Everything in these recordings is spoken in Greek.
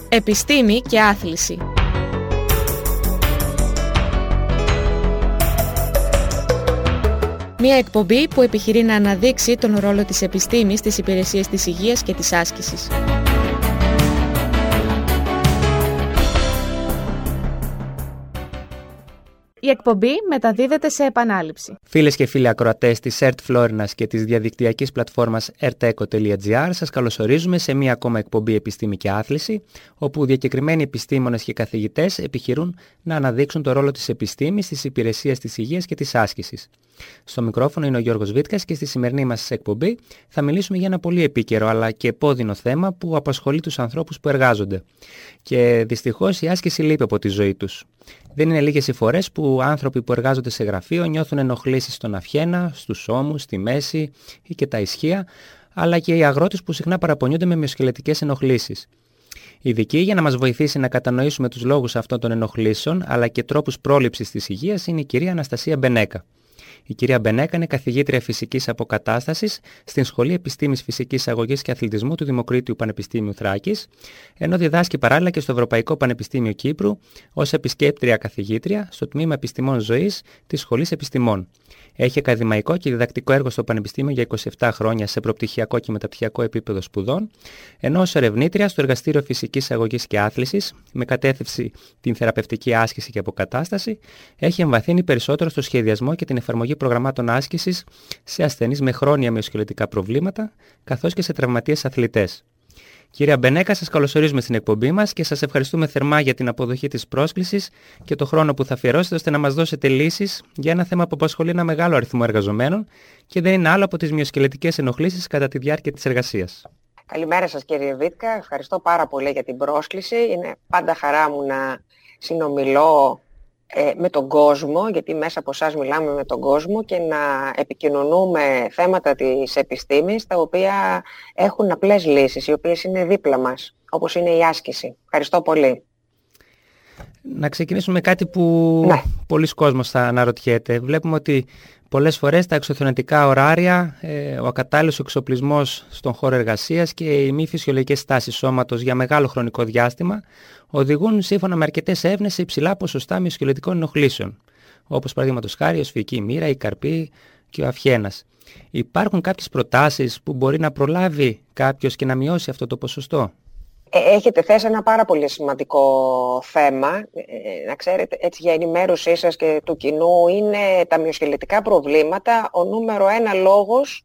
Επιστήμη και άθληση. Μια εκπομπή που επιχειρεί να αναδείξει τον ρόλο της επιστήμης στις υπηρεσίες της υγείας και της άσκησης. Η εκπομπή μεταδίδεται σε επανάληψη. Φίλες και φίλοι ακροατές της ΕΡΤ Φλόρινας και της διαδικτυακής πλατφόρμας erteco.gr, σας καλωσορίζουμε σε μία ακόμα εκπομπή Επιστήμη και Άθληση, όπου διακεκριμένοι επιστήμονες και καθηγητές επιχειρούν να αναδείξουν το ρόλο της επιστήμης στις υπηρεσίες της υγείας και της άσκησης. Στο μικρόφωνο είναι ο Γιώργος Βίτκας και στη σημερινή μας εκπομπή θα μιλήσουμε για ένα πολύ επίκαιρο αλλά και επώδυνο θέμα που απασχολεί τους ανθρώπους που εργάζονται. Και δυστυχώς η άσκηση λείπει από τη ζωή τους. Δεν είναι λίγες οι φορές που άνθρωποι που εργάζονται σε γραφείο νιώθουν ενοχλήσεις στον αυχένα, στους ώμους, στη μέση ή και τα ισχύα, αλλά και οι αγρότες που συχνά παραπονιούνται με μυοσκελετικές ενοχλήσεις. Ειδική για να μας βοηθήσει να κατανοήσουμε τους λόγους αυτών των ενοχλήσεων αλλά και τρόπους πρόληψης της υγείας είναι η κυρία Αναστασία Μπενέκα. Η κυρία Μπενέκα είναι καθηγήτρια φυσικής αποκατάστασης στην Σχολή Επιστήμης Φυσικής Αγωγής και Αθλητισμού του Δημοκρίτιου Πανεπιστήμιου Θράκης, ενώ διδάσκει παράλληλα και στο Ευρωπαϊκό Πανεπιστήμιο Κύπρου ως επισκέπτρια καθηγήτρια στο Τμήμα Επιστημών Ζωής της Σχολής Επιστημών. Έχει ακαδημαϊκό και διδακτικό έργο στο Πανεπιστήμιο για 27 χρόνια σε προπτυχιακό και μεταπτυχιακό επίπεδο σπουδών, ενώ ως ερευνήτρια στο Εργαστήριο Φυσικής Αγωγής και Άθλησης, με κατεύθυνση την θεραπευτική άσκηση και αποκατάσταση, έχει εμβαθύνει περισσότερο στο σχεδιασμό και την εφαρμογή προγραμμάτων άσκησης σε ασθενείς με χρόνια μυοσκελετικά προβλήματα, καθώς και σε τραυματίες αθλητές. Κυρία Μπενέκα, σας καλωσορίζουμε στην εκπομπή μας και σας ευχαριστούμε θερμά για την αποδοχή της πρόσκλησης και το χρόνο που θα αφιερώσετε ώστε να μας δώσετε λύσεις για ένα θέμα που απασχολεί ένα μεγάλο αριθμό εργαζομένων και δεν είναι άλλο από τις μυοσκελετικές ενοχλήσεις κατά τη διάρκεια της εργασίας. Καλημέρα σας κύριε Βίτκα, ευχαριστώ πάρα πολύ για την πρόσκληση. Είναι πάντα χαρά μου να συνομιλώ με τον κόσμο, γιατί μέσα από εσάς μιλάμε με τον κόσμο και να επικοινωνούμε θέματα της επιστήμης, τα οποία έχουν απλές λύσεις, οι οποίες είναι δίπλα μας, όπως είναι η άσκηση. Ευχαριστώ πολύ. Να ξεκινήσουμε με κάτι που πολλοί κόσμος θα αναρωτιέται. Βλέπουμε ότι πολλές φορές τα εξωθενετικά ωράρια, ο ακατάλληλος εξοπλισμός στον χώρο εργασίας και οι μη φυσιολογικές τάσεις σώματος για μεγάλο χρονικό διάστημα οδηγούν σύμφωνα με αρκετές έρευνες σε υψηλά ποσοστά μυοσκελετικών ενοχλήσεων, όπως παραδείγματος χάρη η οσφυγική μοίρα, η καρπή και ο αυχένας. Υπάρχουν κάποιες προτάσεις που μπορεί να προλάβει κάποιος και να μειώσει αυτό το ποσοστό? Έχετε θέσει ένα πάρα πολύ σημαντικό θέμα. Να ξέρετε, έτσι για ενημέρωσή σας και του κοινού, είναι τα μυοσκελετικά προβλήματα ο νούμερο ένα λόγος,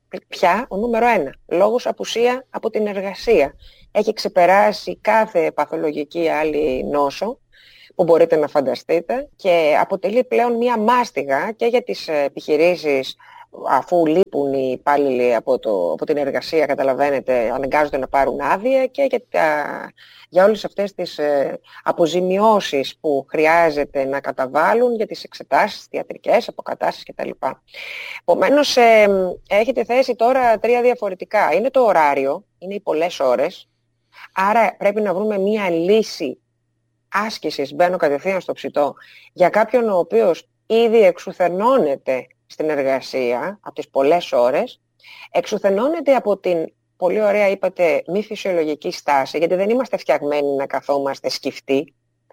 λόγος απουσία από την εργασία. Έχει ξεπεράσει κάθε παθολογική άλλη νόσο που μπορείτε να φανταστείτε και αποτελεί πλέον μία μάστιγα και για τις επιχειρήσεις, αφού λείπουν οι υπάλληλοι από την εργασία, καταλαβαίνετε, αναγκάζονται να πάρουν άδεια, και για όλες αυτές τις αποζημιώσεις που χρειάζεται να καταβάλουν για τις εξετάσεις, ιατρικές, αποκατάστασεις κτλ. Επομένως, έχετε θέσει τώρα τρία διαφορετικά. Είναι το ωράριο, είναι οι πολλές ώρες, άρα πρέπει να βρούμε μία λύση άσκησης, μπαίνω κατευθείαν στο ψητό, για κάποιον ο οποίος ήδη εξουθενώνεται στην εργασία από τις πολλές ώρες, εξουθενώνεται από την, πολύ ωραία είπατε, μη φυσιολογική στάση, γιατί δεν είμαστε φτιαγμένοι να καθόμαστε σκυφτοί,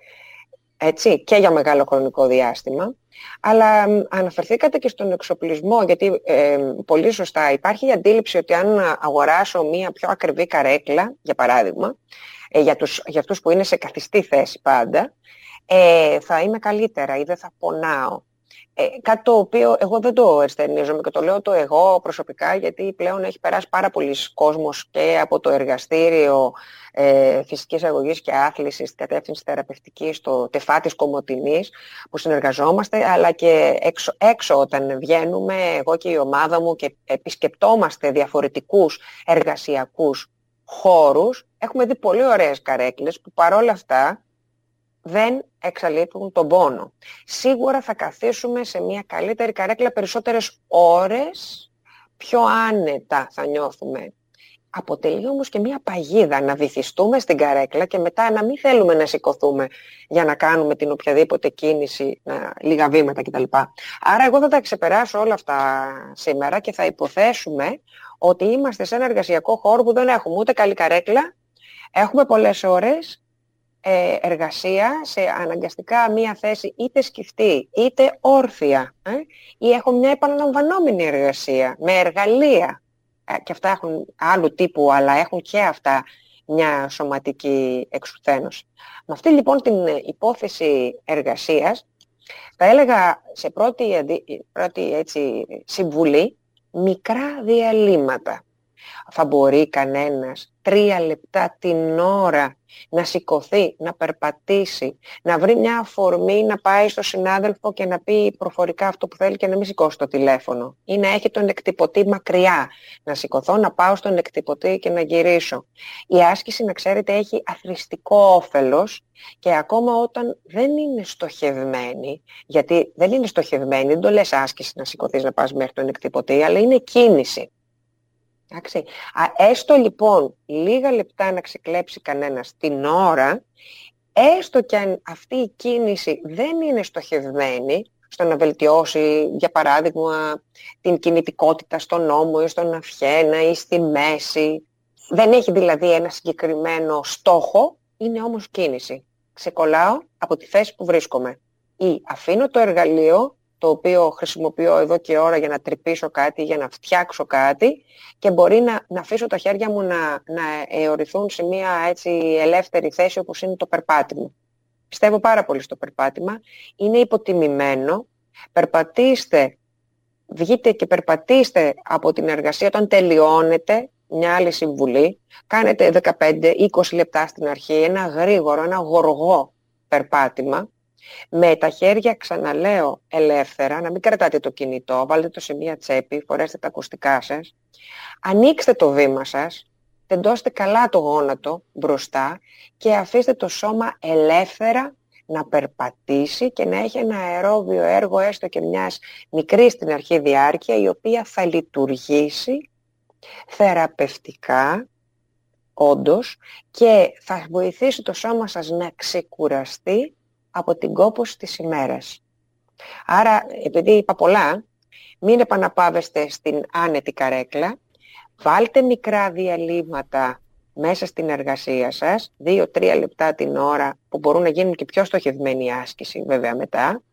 έτσι, και για μεγάλο χρονικό διάστημα. Αλλά αναφερθήκατε και στον εξοπλισμό, γιατί πολύ σωστά υπάρχει η αντίληψη ότι αν αγοράσω μία πιο ακριβή καρέκλα, για παράδειγμα, για αυτούς που είναι σε καθιστή θέση πάντα, θα είμαι καλύτερα ή δεν θα πονάω. Κάτι το οποίο εγώ δεν το εστερνίζομαι και το λέω το εγώ προσωπικά, γιατί πλέον έχει περάσει πάρα πολλοί κόσμος και από το εργαστήριο φυσικής αγωγής και άθλησης στην κατεύθυνση θεραπευτική στο ΤΕΦΑ της Κομοτηνής που συνεργαζόμαστε, αλλά και έξω όταν βγαίνουμε εγώ και η ομάδα μου και επισκεπτόμαστε διαφορετικούς εργασιακούς χώρους, έχουμε δει πολύ ωραίες καρέκλες που παρόλα αυτά δεν εξαλείπουν τον πόνο. Σίγουρα θα καθίσουμε σε μια καλύτερη καρέκλα περισσότερες ώρες, πιο άνετα θα νιώθουμε. Αποτελεί όμως και μια παγίδα να βυθιστούμε στην καρέκλα και μετά να μην θέλουμε να σηκωθούμε για να κάνουμε την οποιαδήποτε κίνηση, λίγα βήματα κτλ. Άρα εγώ θα τα ξεπεράσω όλα αυτά σήμερα και θα υποθέσουμε ότι είμαστε σε ένα εργασιακό χώρο που δεν έχουμε ούτε καλή καρέκλα, έχουμε πολλές ώρες εργασία σε αναγκαστικά μία θέση είτε σκυφτή είτε όρθια, ή έχω μια επαναλαμβανόμενη εργασία με εργαλεία, και αυτά έχουν άλλου τύπου, αλλά έχουν και αυτά μια σωματική εξουθένωση. Με αυτή λοιπόν την υπόθεση εργασίας, θα έλεγα σε πρώτη έτσι, συμβουλή, μικρά διαλύματα. Θα μπορεί κανένας 3 λεπτά την ώρα να σηκωθεί, να περπατήσει, να βρει μια αφορμή, να πάει στο συνάδελφο και να πει προφορικά αυτό που θέλει και να μην σηκώσει το τηλέφωνο, ή να έχει τον εκτυπωτή μακριά, να σηκωθώ, να πάω στον εκτυπωτή και να γυρίσω. Η άσκηση, να ξέρετε, έχει αθροιστικό όφελος, και ακόμα όταν δεν είναι στοχευμένη, γιατί δεν είναι στοχευμένη, δεν το λες άσκηση να σηκωθείς να πας μέχρι τον εκτυπωτή, αλλά είναι κίνηση. Έστω λοιπόν λίγα λεπτά να ξεκλέψει κανένας την ώρα, έστω και αν αυτή η κίνηση δεν είναι στοχευμένη στο να βελτιώσει, για παράδειγμα, την κινητικότητα στον ώμο ή στον αυχένα ή στη μέση, δεν έχει δηλαδή ένα συγκεκριμένο στόχο, είναι όμως κίνηση. Ξεκολλάω από τη θέση που βρίσκομαι ή αφήνω το εργαλείο το οποίο χρησιμοποιώ εδώ και ώρα για να τρυπήσω κάτι, για να φτιάξω κάτι, και μπορεί να αφήσω τα χέρια μου να εωρηθούν σε μια έτσι ελεύθερη θέση όπως είναι το περπάτημα. Πιστεύω πάρα πολύ στο περπάτημα, είναι υποτιμημένο. Περπατήστε, βγείτε και περπατήστε από την εργασία όταν τελειώνετε. Μια άλλη συμβουλή, κάνετε 15-20 λεπτά στην αρχή, ένα γρήγορο, ένα γοργό περπάτημα, με τα χέρια, ξαναλέω, ελεύθερα, να μην κρατάτε το κινητό, βάλτε το σε μία τσέπη, φορέστε τα ακουστικά σας, ανοίξτε το βήμα σας, τεντώστε καλά το γόνατο μπροστά και αφήστε το σώμα ελεύθερα να περπατήσει και να έχει ένα αερόβιο έργο, έστω και μιας μικρής στην αρχή διάρκεια, η οποία θα λειτουργήσει θεραπευτικά, όντως, και θα βοηθήσει το σώμα σας να ξεκουραστεί από την κόπωση της ημέρας. Άρα, επειδή είπα πολλά, μην επαναπάβεστε στην άνετη καρέκλα, βάλτε μικρά διαλύματα μέσα στην εργασία σας, 2-3 λεπτά την ώρα, που μπορούν να γίνουν και πιο στοχευμένη άσκηση βέβαια μετά,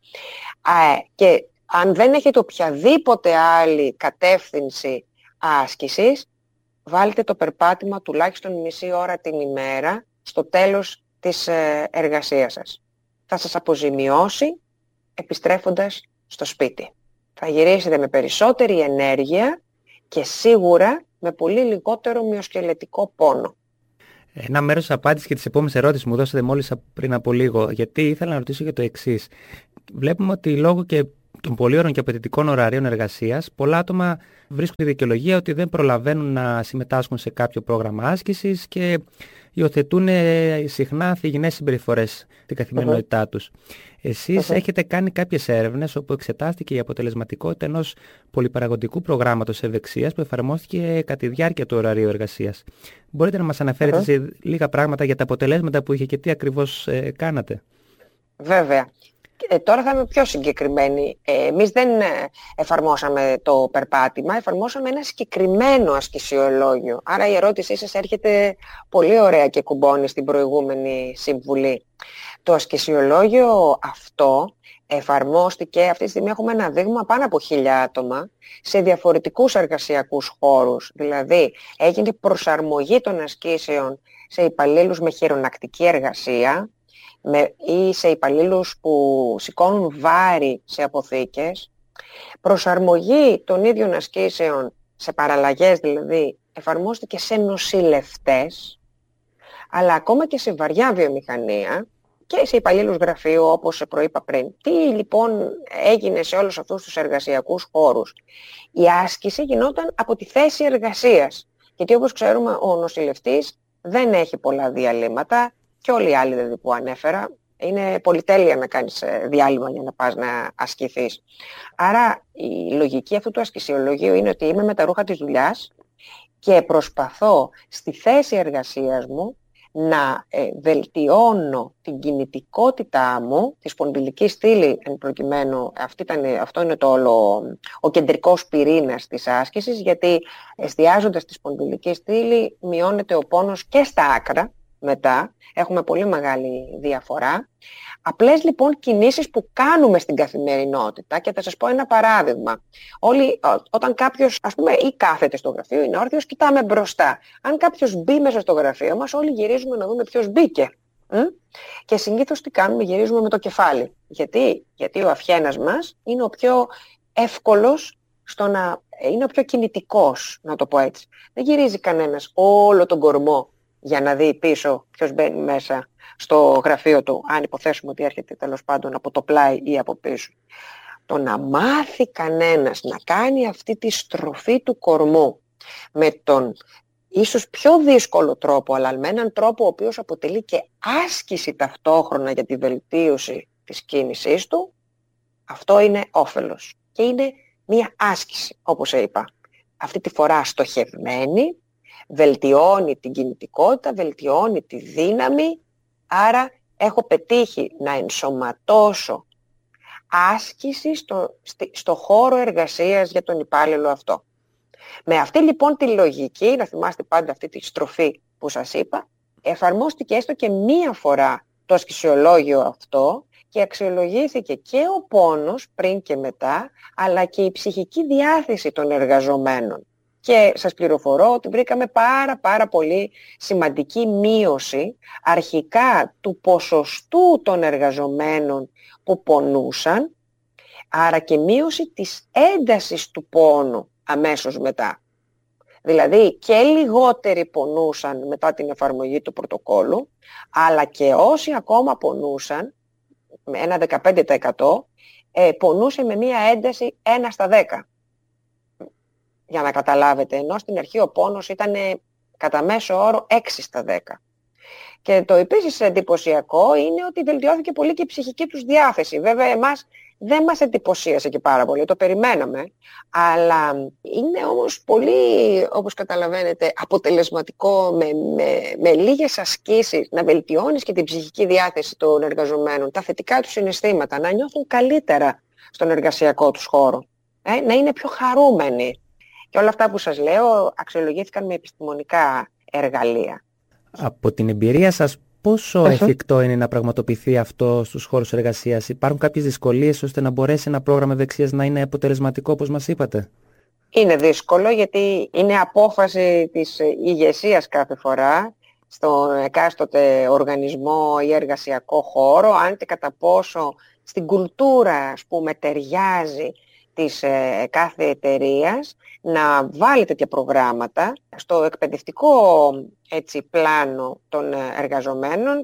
και αν δεν έχετε οποιαδήποτε άλλη κατεύθυνση άσκησης, βάλτε το περπάτημα τουλάχιστον μισή ώρα την ημέρα στο τέλος της εργασίας σας. Θα σας αποζημιώσει επιστρέφοντας στο σπίτι. Θα γυρίσετε με περισσότερη ενέργεια και σίγουρα με πολύ λιγότερο μυοσκελετικό πόνο. Ένα μέρος της απάντησης και της επόμενης ερώτησης μου δώσατε μόλις πριν από λίγο, γιατί ήθελα να ρωτήσω για το εξής. Βλέπουμε ότι λόγω και των πολύ ώρων και απαιτητικών ωραρίων εργασίας, πολλά άτομα βρίσκουν τη δικαιολογία ότι δεν προλαβαίνουν να συμμετάσχουν σε κάποιο πρόγραμμα άσκησης και υιοθετούν συχνά θυγινές συμπεριφορές στην καθημερινότητά τους. Εσείς έχετε κάνει κάποιες έρευνες όπου εξετάστηκε η αποτελεσματικότητα ενός πολυπαραγωγικού προγράμματος ευεξίας που εφαρμόστηκε κατά τη διάρκεια του ωραρίου εργασίας. Μπορείτε να μας αναφέρετε σε λίγα πράγματα για τα αποτελέσματα που είχε και τι ακριβώς κάνατε? Βέβαια. Τώρα θα είμαι πιο συγκεκριμένη. Εμείς δεν εφαρμόσαμε το περπάτημα, εφαρμόσαμε ένα συγκεκριμένο ασκησιολόγιο. Άρα η ερώτησή σας έρχεται πολύ ωραία και κουμπώνει στην προηγούμενη συμβουλή. Το ασκησιολόγιο αυτό εφαρμόστηκε, αυτή τη στιγμή έχουμε ένα δείγμα πάνω από 1.000 άτομα σε διαφορετικούς εργασιακούς χώρους. Δηλαδή έγινε προσαρμογή των ασκήσεων σε υπαλλήλους με χειρονακτική εργασία, ή σε υπαλλήλους που σηκώνουν βάρη σε αποθήκες, προσαρμογή των ίδιων ασκήσεων σε παραλλαγές, δηλαδή εφαρμόστηκε σε νοσηλευτές, αλλά ακόμα και σε βαριά βιομηχανία και σε υπαλλήλους γραφείου, όπως προείπα πριν. Τι λοιπόν έγινε σε όλους αυτούς τους εργασιακούς χώρους? Η άσκηση γινόταν από τη θέση εργασίας, γιατί όπως ξέρουμε ο νοσηλευτής δεν έχει πολλά διαλύματα, και όλοι οι άλλοι δηλαδή που ανέφερα, είναι πολυτέλεια να κάνεις διάλειμμα για να πας να ασκηθείς. Άρα η λογική αυτού του ασκησιολογίου είναι ότι είμαι με τα ρούχα της δουλειάς και προσπαθώ στη θέση εργασίας μου να βελτιώνω την κινητικότητά μου, τη σπονδυλική στήλη εν προκειμένου. Αυτό είναι ο κεντρικός πυρήνας της άσκησης, γιατί εστιάζοντας τη σπονδυλική στήλη μειώνεται ο πόνος και στα άκρα, μετά. Έχουμε πολύ μεγάλη διαφορά. Απλές λοιπόν κινήσεις που κάνουμε στην καθημερινότητα, και θα σας πω ένα παράδειγμα. Όλοι, όταν κάποιος, ας πούμε, ή κάθεται στο γραφείο, είναι όρθιος, κοιτάμε μπροστά. Αν κάποιος μπει μέσα στο γραφείο μας, όλοι γυρίζουμε να δούμε ποιος μπήκε. Και συνήθως τι κάνουμε, γυρίζουμε με το κεφάλι. Γιατί ο αυχένας μας είναι ο πιο εύκολος είναι ο πιο κινητικός, να το πω έτσι. Δεν γυρίζει κανένας όλο τον κορμό για να δει πίσω ποιος μπαίνει μέσα στο γραφείο του, αν υποθέσουμε ότι έρχεται τέλος πάντων από το πλάι ή από πίσω. Το να μάθει κανένας να κάνει αυτή τη στροφή του κορμού με τον ίσως πιο δύσκολο τρόπο, αλλά με έναν τρόπο ο οποίος αποτελεί και άσκηση ταυτόχρονα για τη βελτίωση της κίνησής του, αυτό είναι όφελος. Και είναι μία άσκηση, όπως είπα. Αυτή τη φορά στοχευμένη, βελτιώνει την κινητικότητα, βελτιώνει τη δύναμη, άρα έχω πετύχει να ενσωματώσω άσκηση στο χώρο εργασίας για τον υπάλληλο αυτό. Με αυτή λοιπόν τη λογική, να θυμάστε πάντα αυτή τη στροφή που σας είπα, εφαρμόστηκε έστω και μία φορά το ασκησιολόγιο αυτό και αξιολογήθηκε και ο πόνος πριν και μετά, αλλά και η ψυχική διάθεση των εργαζομένων. Και σας πληροφορώ ότι βρήκαμε πάρα πολύ σημαντική μείωση αρχικά του ποσοστού των εργαζομένων που πονούσαν, άρα και μείωση της έντασης του πόνου αμέσως μετά. Δηλαδή και λιγότεροι πονούσαν μετά την εφαρμογή του πρωτοκόλου, αλλά και όσοι ακόμα πονούσαν, με ένα 15%, πονούσε με μία ένταση 1 στα 10. Για να καταλάβετε, ενώ στην αρχή ο πόνος ήταν κατά μέσο όρο 6 στα 10. Και το επίσης εντυπωσιακό είναι ότι βελτιώθηκε πολύ και η ψυχική τους διάθεση. Βέβαια εμάς δεν μας εντυπωσίασε και πάρα πολύ, το περιμέναμε, αλλά είναι όμως πολύ, όπως καταλαβαίνετε, αποτελεσματικό με λίγες ασκήσεις να βελτιώνεις και την ψυχική διάθεση των εργαζομένων, τα θετικά τους συναισθήματα, να νιώθουν καλύτερα στον εργασιακό τους χώρο, να είναι πιο χαρούμενοι. Και όλα αυτά που σας λέω αξιολογήθηκαν με επιστημονικά εργαλεία. Από την εμπειρία σας, πόσο εφικτό είναι να πραγματοποιηθεί αυτό στους χώρους εργασίας? Υπάρχουν κάποιες δυσκολίες ώστε να μπορέσει ένα πρόγραμμα ευεξίας να είναι αποτελεσματικό, όπως μας είπατε? Είναι δύσκολο, γιατί είναι απόφαση της ηγεσίας κάθε φορά στον εκάστοτε οργανισμό ή εργασιακό χώρο, αν και κατά πόσο στην κουλτούρα, ας πούμε, ταιριάζει της κάθε εταιρείας να βάλει τέτοια προγράμματα στο εκπαιδευτικό πλάνο των εργαζομένων.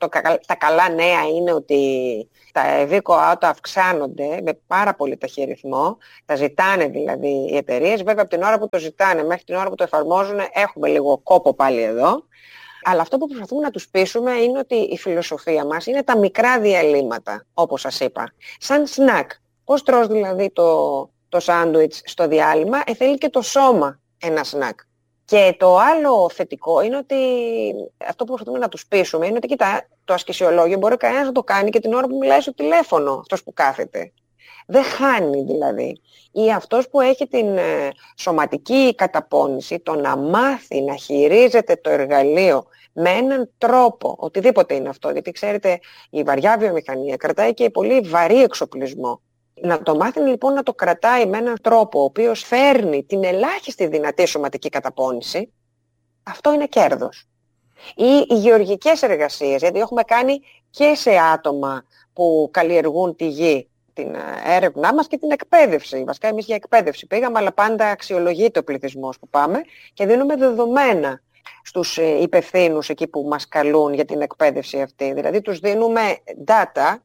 Τα καλά νέα είναι ότι τα ευήκοα αυξάνονται με πάρα πολύ ταχύ ρυθμό, τα ζητάνε δηλαδή οι εταιρείες. Βέβαια από την ώρα που το ζητάνε μέχρι την ώρα που το εφαρμόζουν έχουμε λίγο κόπο πάλι εδώ. Αλλά αυτό που προσπαθούμε να τους πείσουμε είναι ότι η φιλοσοφία μας είναι τα μικρά διαλύματα, όπως σας είπα, σαν σνακ. Πώς τρως δηλαδή το σάντουιτς στο διάλειμμα, θέλει και το σώμα ένα σνακ. Και το άλλο θετικό είναι ότι αυτό που προσπαθούμε να τους πείσουμε είναι ότι κοίτα, το ασκησιολόγιο μπορεί κανένας να το κάνει και την ώρα που μιλάει στο τηλέφωνο, αυτός που κάθεται. Δεν χάνει δηλαδή. Ή αυτός που έχει την σωματική καταπώνηση, το να μάθει να χειρίζεται το εργαλείο με έναν τρόπο, οτιδήποτε είναι αυτό, γιατί ξέρετε η βαριά βιομηχανία κρατάει και πολύ βαρύ εξοπλισμό. Να το μάθει λοιπόν να το κρατάει με έναν τρόπο ο οποίος φέρνει την ελάχιστη δυνατή σωματική καταπώνηση, αυτό είναι κέρδος. Ή οι γεωργικές εργασίες, γιατί έχουμε κάνει και σε άτομα που καλλιεργούν τη γη την έρευνά μας και την εκπαίδευση. Βασικά εμείς για εκπαίδευση πήγαμε, αλλά πάντα αξιολογείται ο πληθυσμός που πάμε και δίνουμε δεδομένα στους υπευθύνους εκεί που μας καλούν για την εκπαίδευση αυτή. Δηλαδή τους δίνουμε data,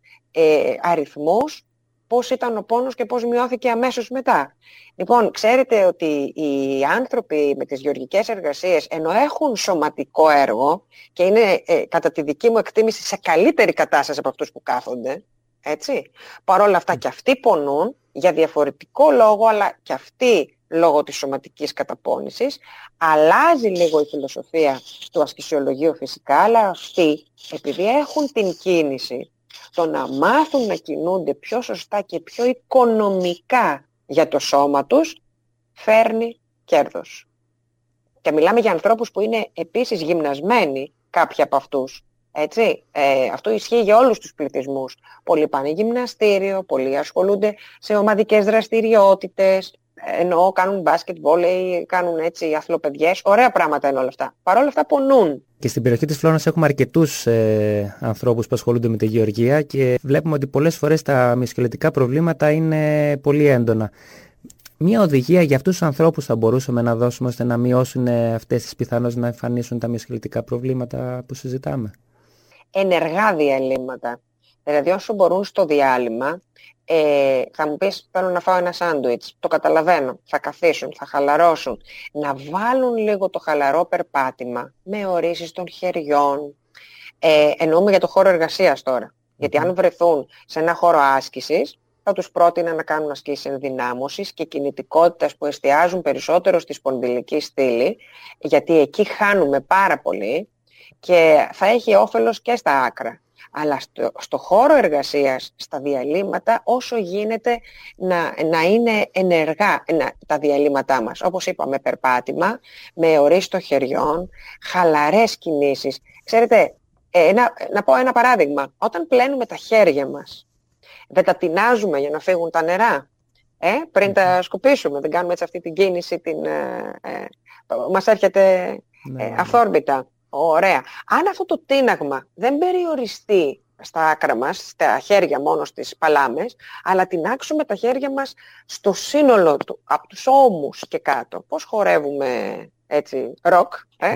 αριθμούς, πώς ήταν ο πόνος και πώς μειώθηκε αμέσως μετά. Λοιπόν, ξέρετε ότι οι άνθρωποι με τις γεωργικές εργασίες, ενώ έχουν σωματικό έργο και είναι κατά τη δική μου εκτίμηση σε καλύτερη κατάσταση από αυτούς που κάθονται, έτσι, παρόλα αυτά και αυτοί πονούν για διαφορετικό λόγο, αλλά και αυτοί λόγω της σωματικής καταπώνησης. Αλλάζει λίγο η φιλοσοφία του ασκησιολογίου φυσικά, αλλά αυτοί επειδή έχουν την κίνηση, το να μάθουν να κινούνται πιο σωστά και πιο οικονομικά για το σώμα τους, φέρνει κέρδος. Και μιλάμε για ανθρώπους που είναι επίσης γυμνασμένοι, κάποιοι από αυτούς. Έτσι, αυτό ισχύει για όλους τους πληθυσμούς. Πολλοί πάνε γυμναστήριο, πολλοί ασχολούνται σε ομαδικές δραστηριότητες, ενώ κάνουν μπάσκετ, βόλεϊ, κάνουν έτσι αθλοπαιδιές. Ωραία πράγματα είναι όλα αυτά. Παρ' όλα αυτά πονούν. Και στην περιοχή της Φλόρνας έχουμε αρκετούς ανθρώπους που ασχολούνται με τη γεωργία και βλέπουμε ότι πολλές φορές τα μυοσκελετικά προβλήματα είναι πολύ έντονα. Μία οδηγία για αυτούς τους ανθρώπους θα μπορούσαμε να δώσουμε ώστε να μειώσουν αυτές τις πιθανότητες να εμφανίσουν τα μυοσκελετικά προβλήματα που συζητάμε? Ενεργά διαλύματα. Δηλαδή όσο μπορούν στο διάλειμμα, θα μου πεις θέλω να φάω ένα σάντουιτς, το καταλαβαίνω, θα καθίσουν, θα χαλαρώσουν, να βάλουν λίγο το χαλαρό περπάτημα με ορίσεις των χεριών, εννοούμε για το χώρο εργασίας τώρα, γιατί αν βρεθούν σε ένα χώρο άσκησης, θα τους πρότεινα να κάνουν ασκήσεις ενδυνάμωσης και κινητικότητας που εστιάζουν περισσότερο στη σπονδυλική στήλη, γιατί εκεί χάνουμε πάρα πολύ και θα έχει όφελος και στα άκρα. Αλλά στο χώρο εργασίας, στα διαλύματα, όσο γίνεται να είναι ενεργά τα διαλύματά μας. Όπως είπαμε, περπάτημα, με ορίσεις των χεριών, χαλαρές κινήσεις. Ξέρετε, να πω ένα παράδειγμα. Όταν πλένουμε τα χέρια μας, δεν τα τεινάζουμε για να φύγουν τα νερά, πριν τα σκουπίσουμε, δεν κάνουμε έτσι αυτή την κίνηση, μας έρχεται αυθόρμητα. Ωραία. Αν αυτό το τίναγμα δεν περιοριστεί στα άκρα μας, στα χέρια μόνο στις παλάμες, αλλά τινάξουμε τα χέρια μας στο σύνολο του, από τους ώμους και κάτω. Πώς χορεύουμε έτσι ροκ,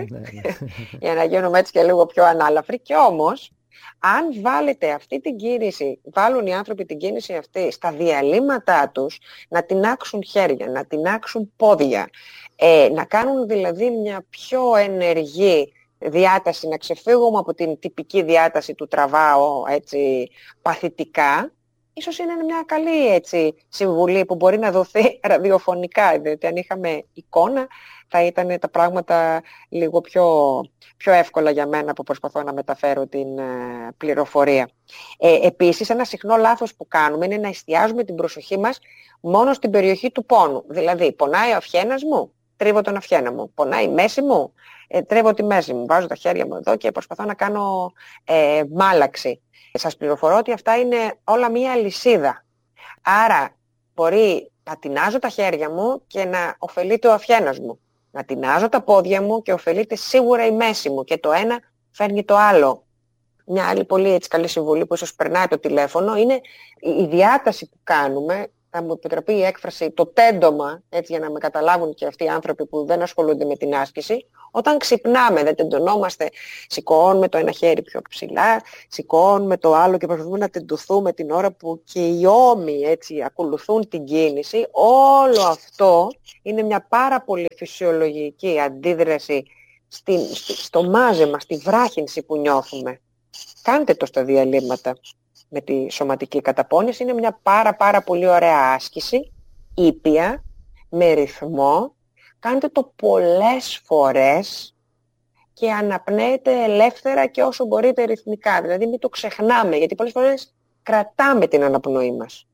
για να γίνουμε έτσι και λίγο πιο ανάλαφροι. Και όμως, αν βάλετε αυτή την κίνηση, βάλουν οι άνθρωποι την κίνηση αυτή στα διαλύματά τους, να τινάξουν χέρια, να τινάξουν πόδια, να κάνουν δηλαδή μια πιο ενεργή διάταση, να ξεφύγουμε από την τυπική διάταση του τραβάω έτσι παθητικά, ίσως είναι μια καλή έτσι συμβουλή που μπορεί να δοθεί ραδιοφωνικά, διότι αν είχαμε εικόνα θα ήταν τα πράγματα λίγο πιο εύκολα για μένα που προσπαθώ να μεταφέρω την πληροφορία. Επίσης, ένα συχνό λάθος που κάνουμε είναι να εστιάζουμε την προσοχή μας μόνο στην περιοχή του πόνου. Δηλαδή, πονάει ο αυχένας μου, τρίβω τον αυχένα μου. Πονάει η μέση μου, τρίβω τη μέση μου. Βάζω τα χέρια μου εδώ και προσπαθώ να κάνω μάλαξη. Σας πληροφορώ ότι αυτά είναι όλα μία αλυσίδα. Άρα μπορεί να τινάζω τα χέρια μου και να ωφελείται ο αυχένας μου. Να τινάζω τα πόδια μου και ωφελείται σίγουρα η μέση μου. Και το ένα φέρνει το άλλο. Μια άλλη πολύ έτσι καλή συμβουλή που ίσως περνάει το τηλέφωνο είναι η διάταση που κάνουμε. Θα μου επιτραπεί η έκφραση το τέντομα, έτσι για να με καταλάβουν και αυτοί οι άνθρωποι που δεν ασχολούνται με την άσκηση. Όταν ξυπνάμε, δεν τεντωνόμαστε, σηκώνουμε το ένα χέρι πιο ψηλά, σηκώνουμε το άλλο και προσπαθούμε να τεντωθούμε την ώρα που και οι ώμοι έτσι ακολουθούν την κίνηση. Όλο αυτό είναι μια πάρα πολύ φυσιολογική αντίδραση στο μάζεμα, στη βράχυνση που νιώθουμε. Κάντε το στα διαλύματα. Με τη σωματική καταπώνηση είναι μια πάρα πολύ ωραία άσκηση, ήπια, με ρυθμό. Κάντε το πολλές φορές και αναπνέετε ελεύθερα και όσο μπορείτε ρυθμικά. Δηλαδή μην το ξεχνάμε, γιατί πολλές φορές κρατάμε την αναπνοή μας.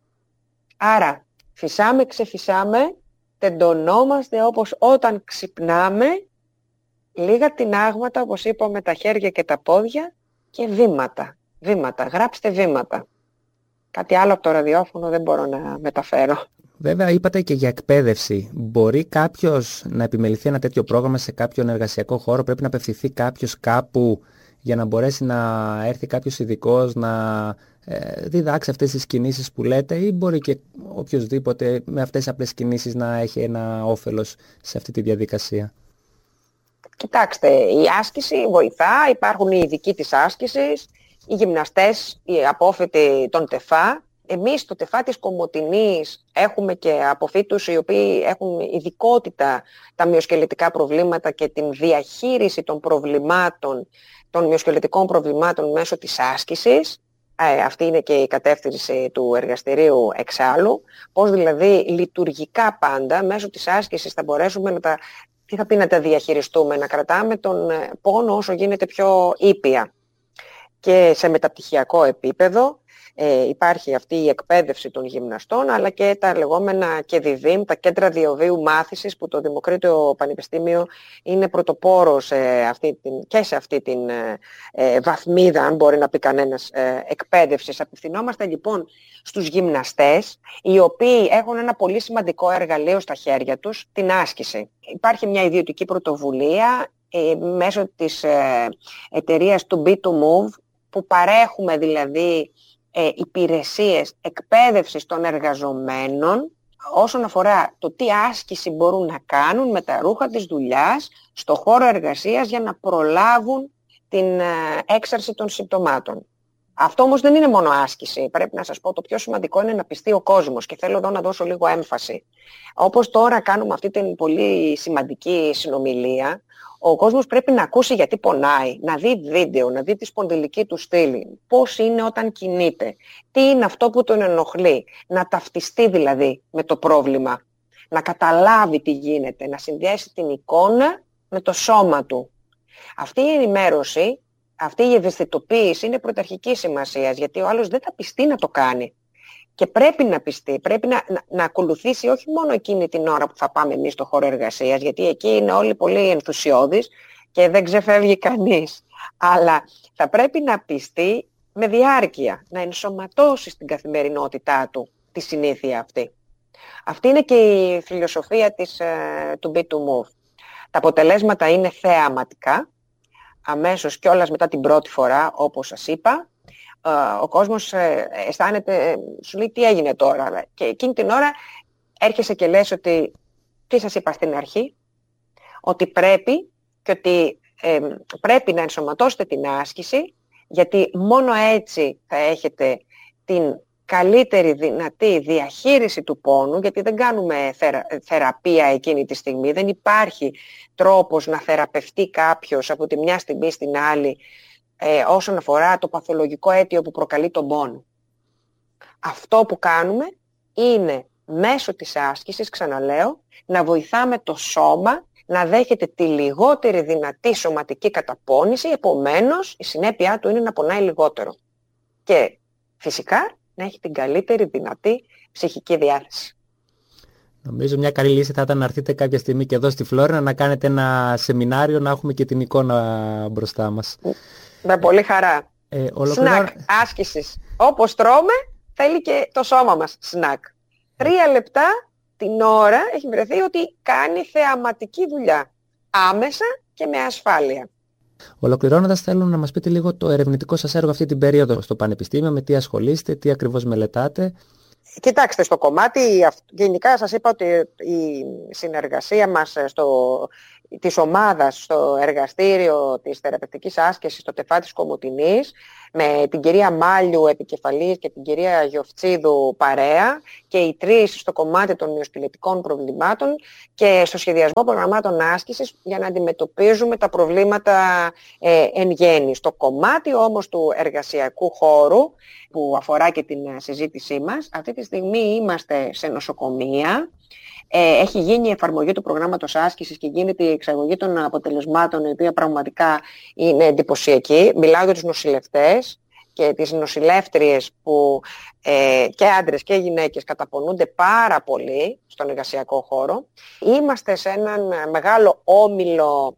Άρα φυσάμε, ξεφυσάμε, τεντωνόμαστε όπως όταν ξυπνάμε, λίγα τινάγματα όπως είπαμε τα χέρια και τα πόδια και βήματα. Βήματα, γράψτε βήματα. Κάτι άλλο από το ραδιόφωνο δεν μπορώ να μεταφέρω. Βέβαια είπατε και για εκπαίδευση. Μπορεί κάποιος να επιμεληθεί ένα τέτοιο πρόγραμμα σε κάποιον εργασιακό χώρο? Πρέπει να απευθυνθεί κάποιος κάπου για να μπορέσει να έρθει κάποιος ειδικός να διδάξει αυτές τις κινήσεις που λέτε, ή μπορεί και οποιοδήποτε με αυτές τις απλές κινήσεις να έχει ένα όφελος σε αυτή τη διαδικασία? Κοιτάξτε, η άσκηση βοηθά, υπάρχουν οι ειδικοί της άσκησης, οι γυμναστές, οι απόφοιτοι των ΤΕΦΑ. Εμείς στο ΤΕΦΑ της Κομοτηνής έχουμε και αποφύτους οι οποίοι έχουν ειδικότητα τα μυοσκελετικά προβλήματα και την διαχείριση των προβλημάτων, των μυοσκελετικών προβλημάτων μέσω της άσκησης. Αυτή είναι και η κατεύθυνση του εργαστηρίου εξάλλου. Πώς δηλαδή λειτουργικά πάντα μέσω της άσκησης θα μπορέσουμε να τα διαχειριστούμε, να κρατάμε τον πόνο όσο γίνεται πιο ήπια. και σε μεταπτυχιακό επίπεδο. Υπάρχει αυτή η εκπαίδευση των γυμναστών, αλλά και τα λεγόμενα ΚΕΔΙΔΙΜ, τα κέντρα διαβίου μάθησης, που το Δημοκρίτιο Πανεπιστήμιο είναι πρωτοπόρο και σε αυτή την βαθμίδα, αν μπορεί να πει κανένας, εκπαίδευσης. Απευθυνόμαστε λοιπόν στους γυμναστές, οι οποίοι έχουν ένα πολύ σημαντικό εργαλείο στα χέρια τους, την άσκηση. Υπάρχει μια ιδιωτική πρωτοβουλία μέσω της εταιρείας To Be To Move, που παρέχουμε δηλαδή υπηρεσίες εκπαίδευσης των εργαζομένων όσον αφορά το τι άσκηση μπορούν να κάνουν με τα ρούχα της δουλειάς στο χώρο εργασίας για να προλάβουν την έξαρση των συμπτωμάτων. Αυτό όμως δεν είναι μόνο άσκηση. Πρέπει να σας πω, το πιο σημαντικό είναι να πιστεί ο κόσμος, και θέλω εδώ να δώσω λίγο έμφαση. Όπως τώρα κάνουμε αυτή την πολύ σημαντική συνομιλία, ο κόσμος πρέπει να ακούσει γιατί πονάει, να δει βίντεο, να δει τη σπονδυλική του στήλη, πώς είναι όταν κινείται, τι είναι αυτό που τον ενοχλεί, να ταυτιστεί δηλαδή με το πρόβλημα, να καταλάβει τι γίνεται, να συνδυάσει την εικόνα με το σώμα του. Αυτή η ενημέρωση, αυτή η ευαισθητοποίηση είναι πρωταρχικής σημασίας, γιατί ο άλλος δεν θα πιστεί να το κάνει. Και πρέπει να πιστεί, πρέπει να ακολουθήσει όχι μόνο εκείνη την ώρα που θα πάμε εμείς στο χώρο εργασίας, γιατί εκεί είναι όλοι πολύ ενθουσιώδεις και δεν ξεφεύγει κανείς. Αλλά θα πρέπει να πιστεί με διάρκεια, να ενσωματώσει στην καθημερινότητά του τη συνήθεια αυτή. Αυτή είναι και η φιλοσοφία της To Be To Move. Τα αποτελέσματα είναι θεαματικά, αμέσως κιόλας μετά την πρώτη φορά, όπως σας είπα. Ο κόσμος αισθάνεται, σου λέει τι έγινε τώρα, και εκείνη την ώρα έρχεσαι και λες ότι τι σας είπα στην αρχή, ότι πρέπει και ότι πρέπει να ενσωματώσετε την άσκηση, γιατί μόνο έτσι θα έχετε την καλύτερη δυνατή διαχείριση του πόνου, γιατί δεν κάνουμε θεραπεία εκείνη τη στιγμή, δεν υπάρχει τρόπος να θεραπευτεί κάποιος από τη μια στιγμή στην άλλη όσον αφορά το παθολογικό αίτιο που προκαλεί τον πόνο. Αυτό που κάνουμε είναι μέσω της άσκησης, ξαναλέω, να βοηθάμε το σώμα να δέχεται τη λιγότερη δυνατή σωματική καταπώνηση, επομένως η συνέπειά του είναι να πονάει λιγότερο. Και φυσικά να έχει την καλύτερη δυνατή ψυχική διάθεση. Νομίζω μια καλή λύση θα ήταν να έρθετε κάποια στιγμή και εδώ στη Φλόρινα να κάνετε ένα σεμινάριο, να έχουμε και την εικόνα μπροστά μας. Με πολύ χαρά. Σνακ άσκησης. Όπως τρώμε, θέλει και το σώμα μας σνακ. 3 λεπτά την ώρα έχει βρεθεί ότι κάνει θεαματική δουλειά. Άμεσα και με ασφάλεια. Ολοκληρώνοντας, θέλω να μας πείτε λίγο το ερευνητικό σας έργο αυτή την περίοδο στο Πανεπιστήμιο, με τι ασχολείστε, τι ακριβώς μελετάτε. Κοιτάξτε, στο κομμάτι, γενικά σας είπα ότι η συνεργασία μας της ομάδας στο εργαστήριο της θεραπευτικής άσκησης στο ΤΕΦΑ της Κομοτηνής, με την κυρία Μάλιου επικεφαλής και την κυρία Γιοφτσίδου παρέα, και οι τρεις στο κομμάτι των μυοσκελετικών προβλημάτων και στο σχεδιασμό προγραμμάτων άσκησης για να αντιμετωπίζουμε τα προβλήματα εν γέννη. Στο κομμάτι όμως του εργασιακού χώρου, που αφορά και την συζήτησή μας, αυτή τη στιγμή είμαστε σε νοσοκομεία. Έχει γίνει η εφαρμογή του προγράμματος άσκησης και γίνεται η εξαγωγή των αποτελεσμάτων, η οποία πραγματικά είναι εντυπωσιακή. Μιλάω για τους νοσηλευτές και τις νοσηλεύτριες που και άντρες και γυναίκες καταπονούνται πάρα πολύ στον εργασιακό χώρο. Είμαστε σε έναν μεγάλο όμιλο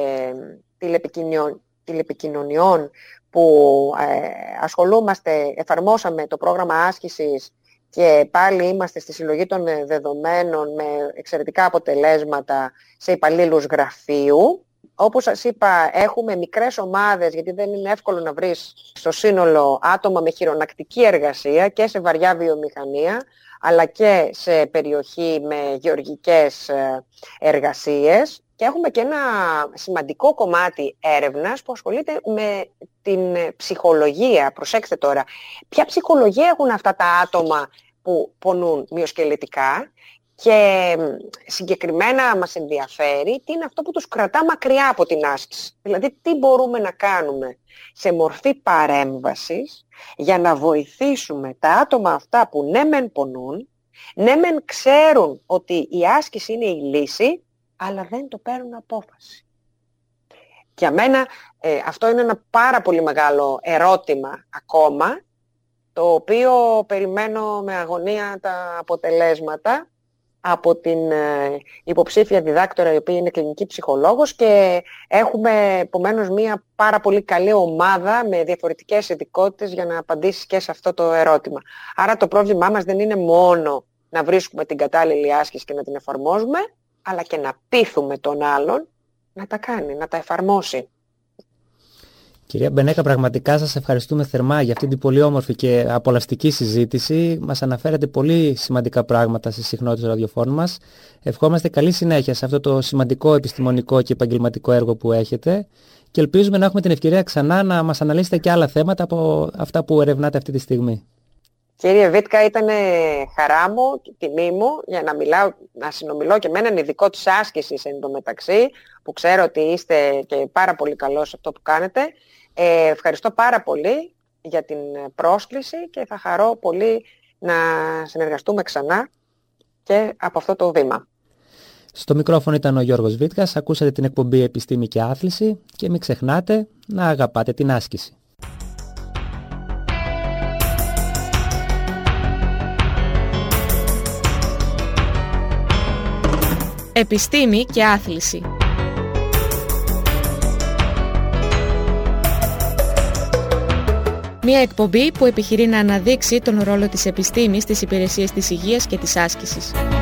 τηλεπικοινωνιών που εφαρμόσαμε το πρόγραμμα άσκησης και πάλι είμαστε στη συλλογή των δεδομένων με εξαιρετικά αποτελέσματα σε υπαλλήλους γραφείου. Όπως σας είπα, έχουμε μικρές ομάδες, γιατί δεν είναι εύκολο να βρεις στο σύνολο άτομα με χειρονακτική εργασία και σε βαριά βιομηχανία, αλλά και σε περιοχή με γεωργικές εργασίες. Και έχουμε και ένα σημαντικό κομμάτι έρευνας που ασχολείται με την ψυχολογία. Προσέξτε τώρα, ποια ψυχολογία έχουν αυτά τα άτομα που πονούν μυοσκελετικά, και συγκεκριμένα μας ενδιαφέρει τι είναι αυτό που τους κρατά μακριά από την άσκηση. Δηλαδή τι μπορούμε να κάνουμε σε μορφή παρέμβασης για να βοηθήσουμε τα άτομα αυτά που ναι μεν πονούν, ναι μεν ξέρουν ότι η άσκηση είναι η λύση, αλλά δεν το παίρνουν απόφαση. για μένα αυτό είναι ένα πάρα πολύ μεγάλο ερώτημα ακόμα, το οποίο περιμένω με αγωνία τα αποτελέσματα από την υποψήφια διδάκτορα, η οποία είναι κλινική ψυχολόγος, και έχουμε επομένως μια πάρα πολύ καλή ομάδα με διαφορετικές ειδικότητες για να απαντήσει και σε αυτό το ερώτημα. Άρα το πρόβλημά μας δεν είναι μόνο να βρίσκουμε την κατάλληλη άσκηση και να την εφαρμόζουμε, αλλά και να πείθουμε τον άλλον να τα κάνει, να τα εφαρμόσει. Κυρία Μπενέκα, πραγματικά σας ευχαριστούμε θερμά για αυτή την πολύ όμορφη και απολαυστική συζήτηση. Μας αναφέρατε πολύ σημαντικά πράγματα στις συχνότητες των ραδιοφώνων μας. Ευχόμαστε καλή συνέχεια σε αυτό το σημαντικό επιστημονικό και επαγγελματικό έργο που έχετε και ελπίζουμε να έχουμε την ευκαιρία ξανά να μας αναλύσετε και άλλα θέματα από αυτά που ερευνάτε αυτή τη στιγμή. Κύριε Βίτκα, ήταν χαρά μου και τιμή μου για να συνομιλώ και με έναν ειδικό της άσκησης εντωμεταξύ, που ξέρω ότι είστε και πάρα πολύ καλός σε αυτό που κάνετε. Ευχαριστώ πάρα πολύ για την πρόσκληση και θα χαρώ πολύ να συνεργαστούμε ξανά και από αυτό το βήμα. Στο μικρόφωνο ήταν ο Γιώργος Βίτκας, ακούσατε την εκπομπή Επιστήμη και Άθληση και μην ξεχνάτε να αγαπάτε την άσκηση. Επιστήμη και Άθληση. Μια εκπομπή που επιχειρεί να αναδείξει τον ρόλο της επιστήμης στις υπηρεσίες της υγείας και της άσκησης.